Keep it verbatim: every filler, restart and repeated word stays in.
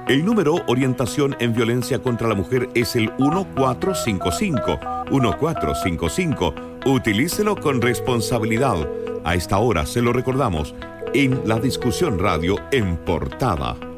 El número Orientación en Violencia contra la Mujer es el uno cuatro cinco cinco. uno cuatro cinco cinco. Utilícelo con responsabilidad. A esta hora se lo recordamos en la discusión radio en portada.